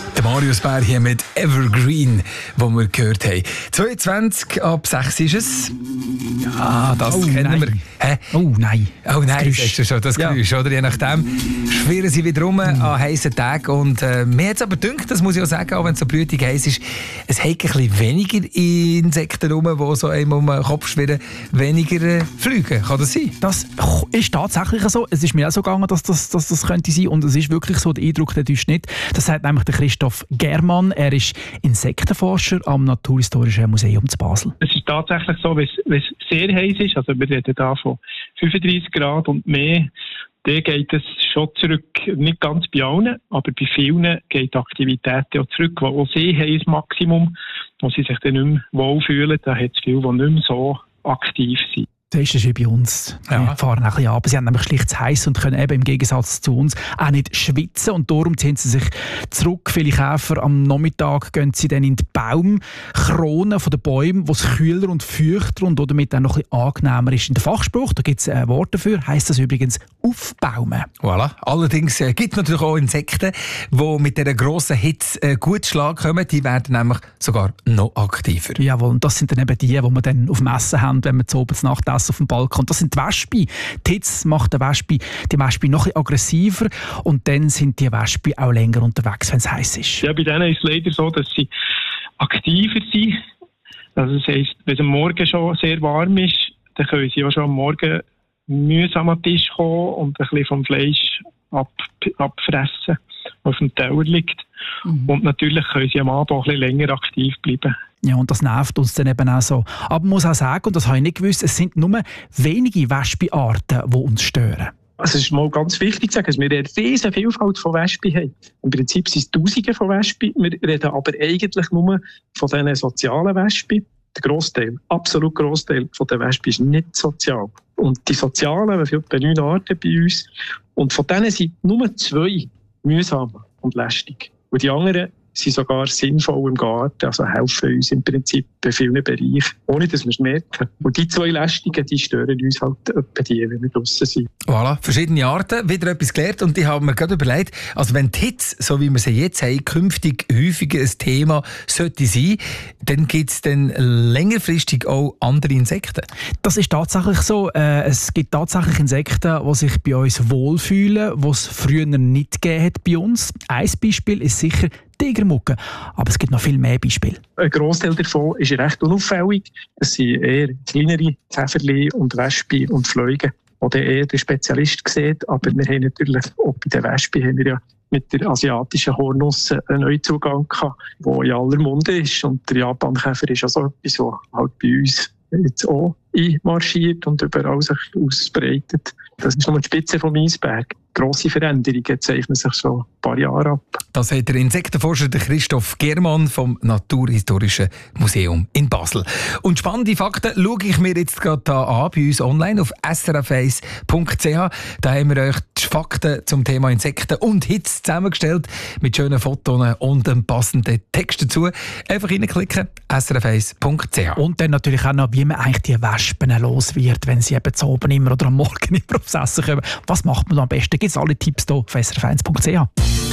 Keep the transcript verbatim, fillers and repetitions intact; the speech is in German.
Der Marius Bär hier mit Evergreen, wo wir gehört haben. zweiundzwanzig ab sechs ist es. Ja, das oh, kennen nein. wir. Hä? Oh nein. Oh nein, das ist schon das Geräusch, ja. Oder? Je nachdem schwirren sie wieder rum mhm. an heißen Tagen. Und äh, mir hat es aber gedacht, das muss ich auch sagen, auch wenn es so brütig heiß ist, es hat ein bisschen weniger Insekten rum, die so einem um den Kopf schwirren, weniger äh, fliegen. Kann das sein? Das ist tatsächlich so. Es ist mir auch so gegangen, dass das, dass das könnte sein. Und es ist wirklich so, der Eindruck, der täuscht nicht. Das sagt nämlich der Christoph Germann. Er ist Insektenforscher am Naturhistorischen Museum zu Basel. Es ist tatsächlich so, wenn es sehr heiß ist, also wir reden da von fünfunddreissig Grad und mehr, dann geht es schon zurück, nicht ganz bei allen, aber bei vielen geht die Aktivität auch zurück, weil auch sie haben ein Maximum, wo sie sich dann nicht mehr wohlfühlen. Da hat es viele, die nicht mehr so aktiv sind. Das ist es wie bei uns. Ja. Wir fahren ein bisschen ab. Sie haben nämlich schlicht zu heiß und können eben im Gegensatz zu uns auch nicht schwitzen. Und darum ziehen sie sich zurück. Viele Käfer am Nachmittag gehen sie dann in die Baumkronen der Bäume, wo es kühler und feuchter und damit dann noch ein bisschen angenehmer ist. In der Fachspruch, da gibt es ein Wort dafür, heisst das übrigens aufbaumen. Voilà. Allerdings äh, gibt es natürlich auch Insekten, die mit dieser grossen Hitze äh, gut Schlag kommen. Die werden nämlich sogar noch aktiver. Jawohl, und das sind dann eben die, die wir dann auf dem Essen haben, wenn wir zu oben Nacht essen auf dem Balkon. Das sind die Wespen. Die Hitze macht die Wespe, die Wespe noch ein bisschen aggressiver und dann sind die Wespen auch länger unterwegs, wenn es heiß ist. Ja, bei denen ist es leider so, dass sie aktiver sind. Also das heisst, wenn es am Morgen schon sehr warm ist, dann können sie auch schon am Morgen mühsam an den Tisch kommen und ein bisschen vom Fleisch ab, abfressen, was auf dem Teller liegt. Mhm. Und natürlich können sie am Abend auch ein bisschen länger aktiv bleiben. Ja, und das nervt uns dann eben auch so. Aber man muss auch sagen, und das habe ich nicht gewusst, es sind nur wenige Wespenarten, die uns stören. Also es ist mal ganz wichtig zu sagen, dass wir eine riesige Vielfalt von Wespen haben. Im Prinzip sind es Tausende von Wespen. Wir reden aber eigentlich nur von diesen sozialen Wespen. Der Grossteil, absolut Grossteil von den Wespen ist nicht sozial. Und die sozialen, wir haben etwa neun Arten bei uns. Und von denen sind nur zwei mühsam und lästig. Und die anderen sind sogar sinnvoll im Garten, also helfen uns im Prinzip bei vielen Bereichen, ohne dass wir es merken. Und die zwei Lästigen, die stören uns halt etwa die, wenn wir draussen sind. Voilà, verschiedene Arten, wieder etwas gelernt und ich habe mir gerade überlegt, also wenn die Hitze, so wie wir sie jetzt haben, künftig häufiger ein Thema sollte sein, dann gibt es dann längerfristig auch andere Insekten? Das ist tatsächlich so. Äh, es gibt tatsächlich Insekten, die sich bei uns wohlfühlen, die es früher nicht gegeben hat bei uns. Ein Beispiel ist sicher Tigermugge. Aber es gibt noch viel mehr Beispiele. Ein Grossteil davon ist recht unauffällig. Es sind eher kleinere Käferchen und Wespen und Fliegen, die dann eher der Spezialist sieht. Aber wir haben natürlich auch bei den Wespen haben wir ja mit der asiatischen Hornusse einen Neuzugang gehabt, der in aller Munde ist. Und der Japankäfer ist also etwas, was halt bei uns jetzt auch einmarschiert und überall sich ausbreitet. Das ist nur die Spitze vom Eisberg. Grosse Veränderungen zeichnen sich so ein paar Jahre ab. Das hat der Insektenforscher Christoph Germann vom Naturhistorischen Museum in Basel. Und spannende Fakten schaue ich mir jetzt gerade hier an, bei uns online auf s r f eins punkt c h. Da haben wir euch die Fakten zum Thema Insekten und Hitze zusammengestellt mit schönen Fotos und einem passenden Text dazu. Einfach reinklicken, s r f eins punkt c h. Und dann natürlich auch noch, wie man eigentlich die Wespen los wird, wenn sie eben zu oben immer oder am Morgen immer aufs Essen kommen. Was macht man am besten? Gibt es alle Tipps hier auf s r f eins punkt c h.